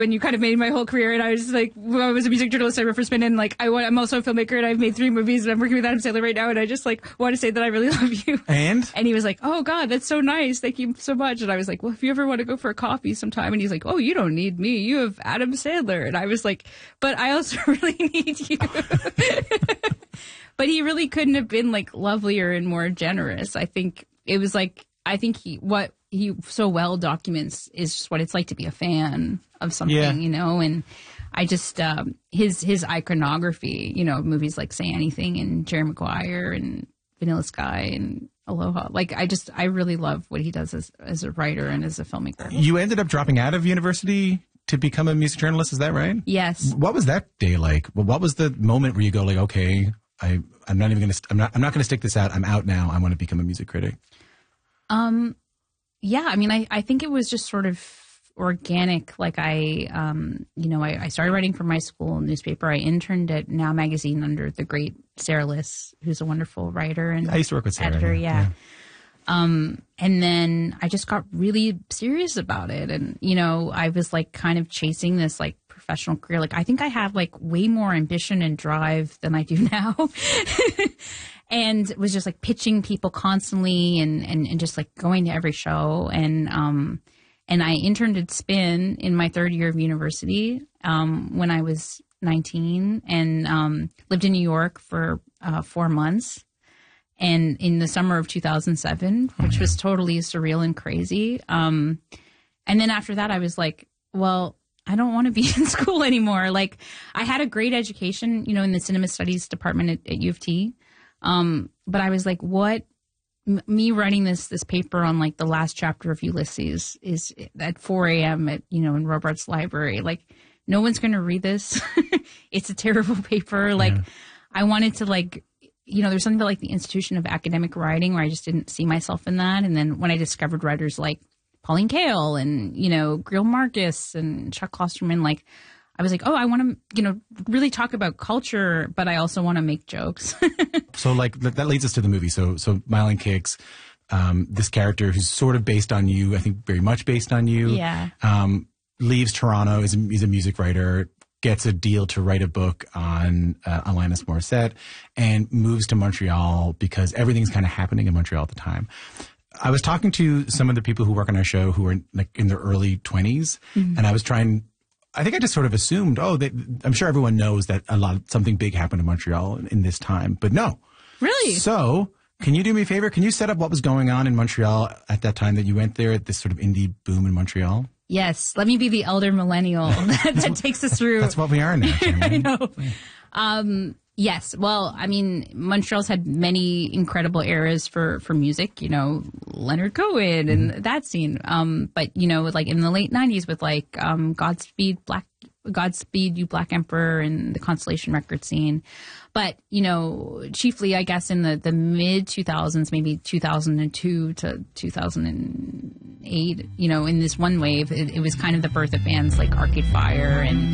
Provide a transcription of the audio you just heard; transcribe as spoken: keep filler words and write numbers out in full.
and you kind of made my whole career. And I was just like, when I was a music journalist, I worked for Spin, and like, I want, I'm also a filmmaker, and I've made three movies, and I'm working with Adam Sandler right now, and I just like want to say that I really love you. And? And he was like, oh God, that's so nice. Thank you so much. And I was like, well, if you ever want to go for a coffee sometime, and he's like, oh, you don't need me. You have Adam Sandler. And I was like, but I also really need you. But he really couldn't have been like lovelier and more generous. I think it was like, I think he, what he so well documents is just what it's like to be a fan of something, yeah. you know, and I just, um, his, his iconography, you know, movies like Say Anything and Jerry Maguire and Vanilla Sky and Aloha. Like, I just, I really love what he does as, as a writer and as a filmmaker. You ended up dropping out of university to become a music journalist. Is that right? Yes. What was that day like? What was the moment where you go like, okay, I, I'm not even going to, I'm not, I'm not going to stick this out. I'm out now. I want to become a music critic. Um, yeah, I mean, I, I think it was just sort of organic. Like I, um, you know, I, I started writing for my school newspaper. I interned at Now Magazine under the great Sarah Liss, who's a wonderful writer and I used to work with Sarah. editor. Yeah. yeah. Um, and then I just got really serious about it. And, you know, I was like kind of chasing this like professional career. Like, I think I have like way more ambition and drive than I do now. And was just like pitching people constantly and, and, and just like going to every show. And, um, and I interned at Spin in my third year of university, um, when I was nineteen and, um, lived in New York for, uh, four months. And in the summer of two thousand seven, which was totally surreal and crazy. Um, and then after that, I was like, well, I don't want to be in school anymore. Like, I had a great education, you know, in the cinema studies department at, at U of T. Um, but I was like, what, M- me writing this, this paper on like the last chapter of Ulysses is at four a.m. at, you know, in Robarts Library. Like, no one's going to read this. It's a terrible paper. Like, yeah. I wanted to like, you know, there's something about like the institution of academic writing where I just didn't see myself in that. And then when I discovered writers like Pauline Kael and, you know, Greil Marcus and Chuck Klosterman, like, I was like, oh, I want to, you know, really talk about culture, but I also want to make jokes. So, like, that leads us to the movie. So, so Mile and Kicks, um, this character who's sort of based on you, I think very much based on you. Yeah. Um, leaves Toronto, is a, he's a music writer, gets a deal to write a book on uh, Alanis Morissette, and moves to Montreal because everything's kind of happening in Montreal at the time. I was talking to some of the people who work on our show who are like in their early twenties, mm-hmm. and I was trying. I think I just sort of assumed, oh, they, I'm sure everyone knows that a lot something big happened in Montreal in, in this time, but no. Really? So, can you do me a favor? Can you set up what was going on in Montreal at that time that you went there, at this sort of indie boom in Montreal? Yes. Let me be the elder millennial that, that takes us through. That's what we are now. I know. Um, yes. Well, I mean, Montreal's had many incredible eras for, for music, you know, Leonard Cohen and mm-hmm. that scene. Um, but, you know, like in the late nineties with like um, Godspeed Black, Godspeed You Black Emperor and the Constellation record scene. But, you know, chiefly, I guess, in the, the mid two thousands, maybe two thousand two to two thousand eight, you know, in this one wave, it, it was kind of the birth of bands like Arcade Fire and